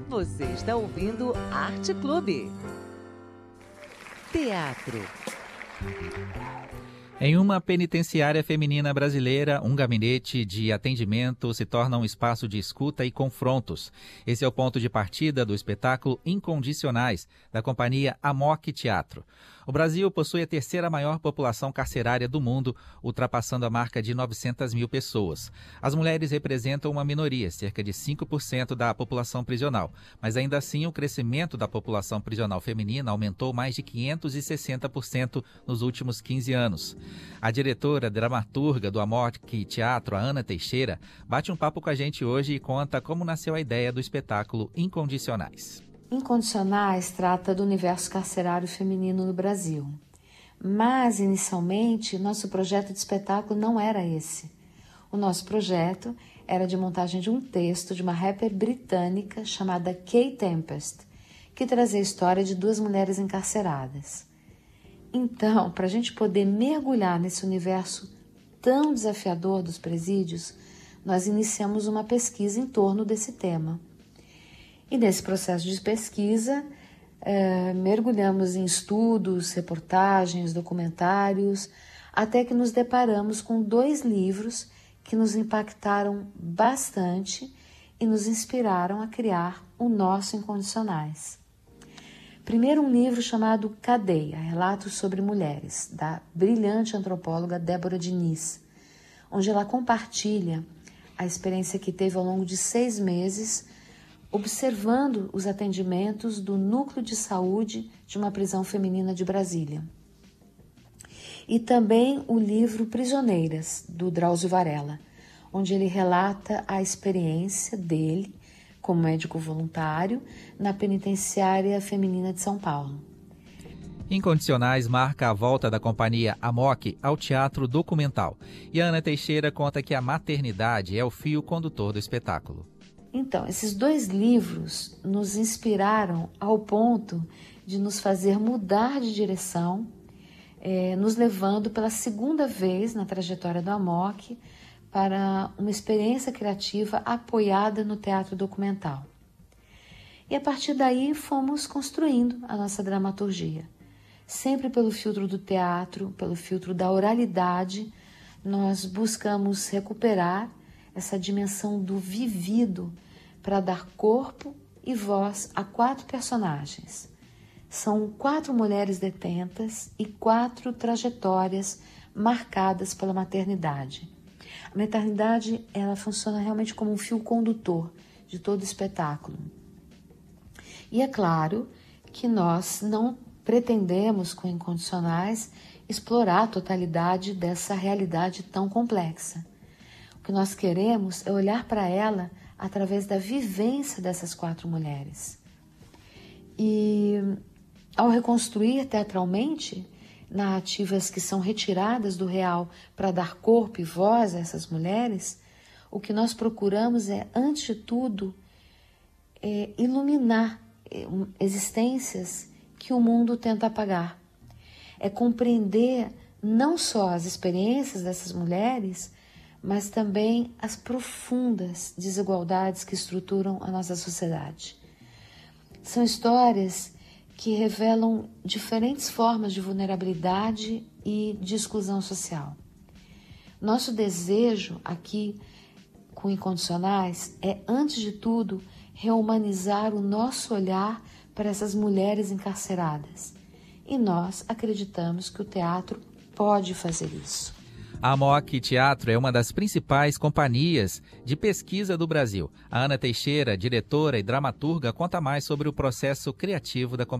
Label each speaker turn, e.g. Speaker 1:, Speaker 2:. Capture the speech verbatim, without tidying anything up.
Speaker 1: Você está ouvindo Arte Clube. Teatro.
Speaker 2: Em uma penitenciária feminina brasileira, um gabinete de atendimento se torna um espaço de escuta e confrontos. Esse é o ponto de partida do espetáculo Incondicionais, da companhia Amok Teatro. O Brasil possui a terceira maior população carcerária do mundo, ultrapassando a marca de novecentas mil pessoas. As mulheres representam uma minoria, cerca de cinco por cento da população prisional, mas ainda assim o crescimento da população prisional feminina aumentou mais de quinhentos e sessenta por cento nos últimos quinze anos. A diretora dramaturga do Amok Teatro, a Ana Teixeira, bate um papo com a gente hoje e conta como nasceu a ideia do espetáculo Incondicionais.
Speaker 3: Incondicionais trata do universo carcerário feminino no Brasil. Mas, inicialmente, nosso projeto de espetáculo não era esse. O nosso projeto era de montagem de um texto de uma rapper britânica chamada Kay Tempest, que trazia a história de duas mulheres encarceradas. Então, para a gente poder mergulhar nesse universo tão desafiador dos presídios, nós iniciamos uma pesquisa em torno desse tema. E nesse processo de pesquisa, eh, mergulhamos em estudos, reportagens, documentários, até que nos deparamos com dois livros que nos impactaram bastante e nos inspiraram a criar o nosso Incondicionais. Primeiro, um livro chamado Cadeia, Relatos sobre Mulheres, da brilhante antropóloga Débora Diniz, onde ela compartilha a experiência que teve ao longo de seis meses observando os atendimentos do Núcleo de Saúde de uma prisão feminina de Brasília. E também o livro Prisioneiras, do Drauzio Varela, onde ele relata a experiência dele como médico voluntário na penitenciária feminina de São Paulo.
Speaker 2: Incondicionais marca a volta da companhia Amok ao teatro documental. E a Ana Teixeira conta que a maternidade é o fio condutor do espetáculo.
Speaker 3: Então, esses dois livros nos inspiraram ao ponto de nos fazer mudar de direção, eh, nos levando pela segunda vez na trajetória do Amok para uma experiência criativa apoiada no teatro documental. E a partir daí fomos construindo a nossa dramaturgia. Sempre pelo filtro do teatro, pelo filtro da oralidade, nós buscamos recuperar essa dimensão do vivido para dar corpo e voz a quatro personagens. São quatro mulheres detentas e quatro trajetórias marcadas pela maternidade. A maternidade, ela funciona realmente como um fio condutor de todo o espetáculo. E é claro que nós não pretendemos, com Incondicionais, explorar a totalidade dessa realidade tão complexa. O que nós queremos é olhar para ela através da vivência dessas quatro mulheres. E ao reconstruir teatralmente narrativas que são retiradas do real para dar corpo e voz a essas mulheres, o que nós procuramos é, antes de tudo, é, iluminar existências que o mundo tenta apagar. É compreender não só as experiências dessas mulheres, mas também as profundas desigualdades que estruturam a nossa sociedade. São histórias que revelam diferentes formas de vulnerabilidade e de exclusão social. Nosso desejo aqui, com Incondicionais, é, antes de tudo, rehumanizar o nosso olhar para essas mulheres encarceradas. E nós acreditamos que o teatro pode fazer isso.
Speaker 2: A Amok Teatro é uma das principais companhias de pesquisa do Brasil. A Ana Teixeira, diretora e dramaturga, conta mais sobre o processo criativo da companhia.